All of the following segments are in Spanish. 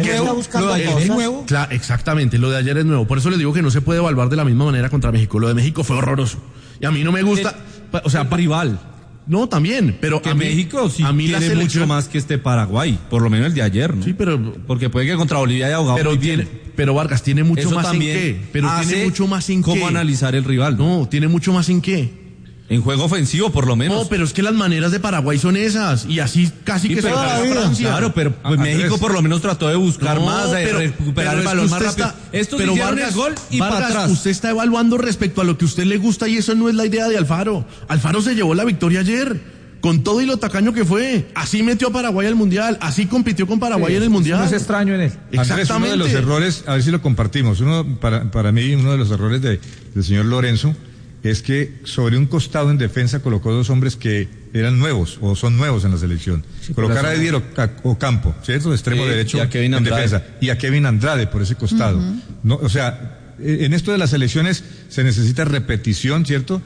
es nuevo. Claro, exactamente, lo de ayer es nuevo. Por eso les digo que no se puede evaluar de la misma manera contra México. Lo de México fue horroroso. Y a mí no me gusta, o sea, rival. No, también, pero que México sí tiene mucho más que Paraguay, por lo menos el de ayer, ¿no? Sí, pero porque puede que contra Bolivia haya jugado muy bien. Pero Vargas tiene mucho eso más en qué. Pero tiene mucho más en qué. ¿Cómo analizar el rival? No, tiene mucho más en qué. En juego ofensivo, por lo menos. No, pero es que las maneras de Paraguay son esas. Y así casi que se va a Francia. Claro, pero pues México por lo menos trató de buscar más, de recuperar el balón más rápido. Estos hicieron el gol y para atrás. Usted está evaluando respecto a lo que a usted le gusta y eso no es la idea de Alfaro. Alfaro se llevó la victoria ayer. Con todo y lo tacaño que fue. Así metió a Paraguay al Mundial. Así compitió con Paraguay en el Mundial. No es extraño en él. Andrés, Exactamente. uno de los errores, a ver si lo compartimos. Para mí, uno de los errores del señor Lorenzo es que sobre un costado en defensa colocó dos hombres que eran nuevos o son nuevos en la selección. Sí, colocar a Edier Ocampo, ¿cierto? Extremo derecho en defensa. Y a Kevin Andrade por ese costado. No, o sea, en esto de las selecciones se necesita repetición, ¿cierto?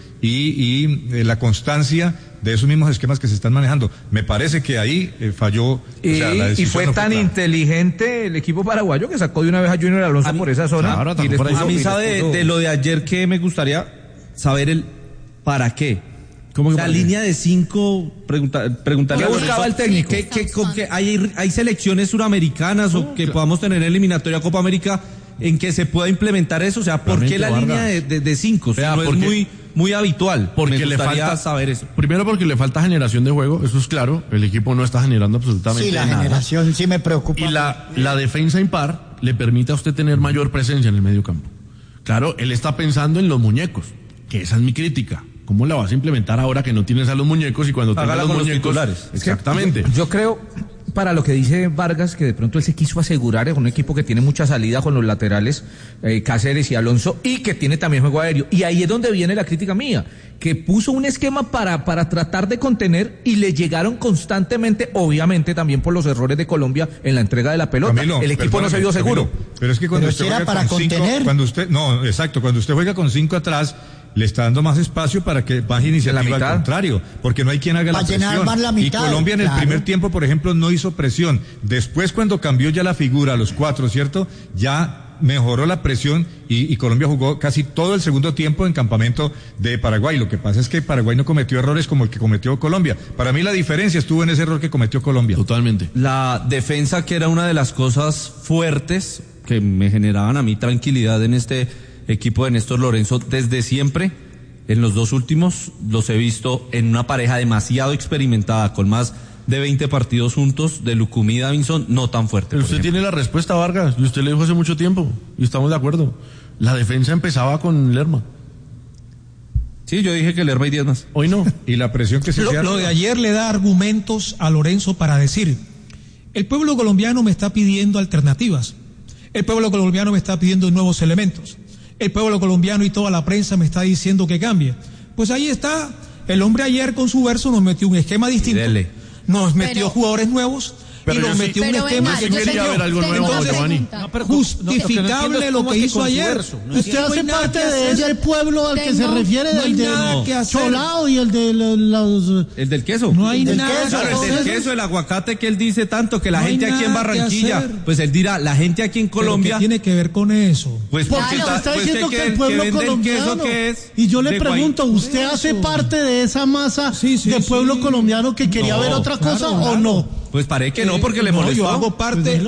Y la constancia de esos mismos esquemas que se están manejando. Me parece que ahí falló. Y fue tan inteligente el equipo paraguayo que sacó de una vez a Junior Alonso por esa zona. Claro, a mí sabe de lo de ayer que me gustaría saber el para qué. ¿Cómo que la línea de 5, preguntarle. ¿Qué buscaba el técnico? Que hay selecciones suramericanas o que podamos tener eliminatoria Copa América en que se pueda implementar eso, o sea, ¿por qué la línea de 5? No es muy habitual. Porque me gustaría le falta saber eso. Primero porque le falta generación de juego, eso es claro. El equipo no está generando absolutamente nada. Sí, la generación sí me preocupa. Y la defensa impar le permite a usted tener mayor presencia en el medio campo. Claro, él está pensando en los muñecos, que esa es mi crítica. ¿Cómo la vas a implementar ahora que no tienes a los muñecos y cuando tengas los muñecos? Titulares. Exactamente. Yo creo, para lo que dice Vargas, que de pronto él se quiso asegurar en un equipo que tiene mucha salida con los laterales, Cáceres y Alonso, y que tiene también juego aéreo. Y ahí es donde viene la crítica mía, que puso un esquema para tratar de contener y le llegaron constantemente, obviamente también por los errores de Colombia en la entrega de la pelota. Camilo, el equipo no se vio seguro. Pero es que cuando usted juega para con 5, cuando usted juega con 5 atrás, le está dando más espacio para que baje iniciativa al contrario, porque no hay quien haga la presión. Y Colombia en el primer tiempo, por ejemplo, no hizo presión. Después, cuando cambió ya la figura a los 4, ¿cierto? Ya mejoró la presión y Colombia jugó casi todo el segundo tiempo en campamento de Paraguay. Lo que pasa es que Paraguay no cometió errores como el que cometió Colombia. Para mí la diferencia estuvo en ese error que cometió Colombia. Totalmente. La defensa, que era una de las cosas fuertes que me generaban a mí tranquilidad en este equipo de Néstor Lorenzo desde siempre. En los dos últimos los he visto en una pareja demasiado experimentada, con más de 20 partidos juntos, de Lucumí y Davinson, no tan fuerte. Pero usted tiene la respuesta, Vargas, y usted le dijo hace mucho tiempo, y estamos de acuerdo. La defensa empezaba con Lerma. Sí, yo dije que Lerma y 10 más. Hoy no. Y la presión que se hacía. Lo de ayer le da argumentos a Lorenzo para decir, el pueblo colombiano me está pidiendo alternativas, el pueblo colombiano me está pidiendo nuevos elementos, el pueblo colombiano y toda la prensa me está diciendo que cambie. Pues ahí está, el hombre ayer con su verso nos metió un esquema distinto, nos metió jugadores nuevos y nos metió un esquema que quería ver algo nuevo, Giovanni. Justificable lo que hizo ayer. Usted hace parte de ese pueblo al que se refiere, del Cholao y el de los... El del queso. No hay nada. Claro, el del queso, el aguacate que él dice tanto, que la gente aquí en Barranquilla, pues él dirá, la gente aquí en Colombia... ¿Qué tiene que ver con eso? Pues porque está diciendo que el pueblo colombiano... Y yo le pregunto, ¿usted hace parte de esa masa de pueblo colombiano que quería ver otra cosa o no? Pues parece que no, porque le molestó. Yo hago parte,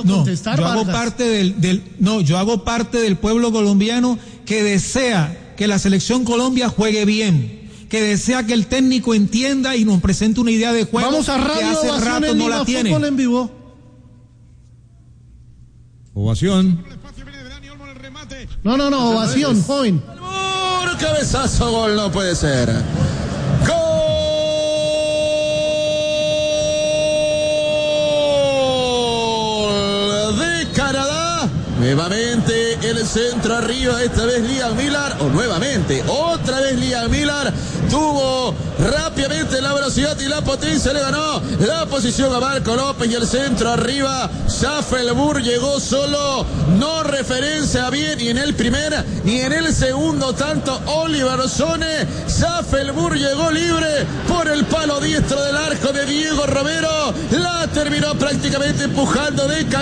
yo hago parte del pueblo colombiano que desea que la selección Colombia juegue bien, que desea que el técnico entienda y nos presente una idea de juego. Vamos a radio, que hace rato no la tiene. En vivo. Ovación. No, ovación, joven. Cabezazo, gol, no puede ser. Nuevamente el centro arriba, esta vez Liam Miller, otra vez Liam Miller tuvo rápidamente la velocidad y la potencia, le ganó la posición a Marco López y el centro arriba, Schaffelburg llegó solo, no referencia bien ni en el primer ni en el segundo tanto Oliver Sone, Schaffelburg llegó libre por el palo diestro del arco de Diego Romero, la terminó prácticamente empujando de cabeza.